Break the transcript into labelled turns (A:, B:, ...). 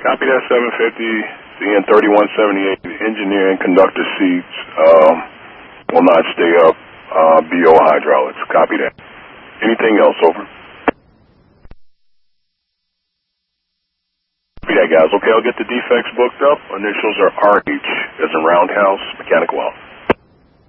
A: Copy that 750. The N3178, the engineer and conductor seats will not stay up. BO hydraulics. Copy that. Anything else, over? Copy that, guys. Okay, I'll get the defects booked up. Initials are RH, as in Roundhouse, mechanical out.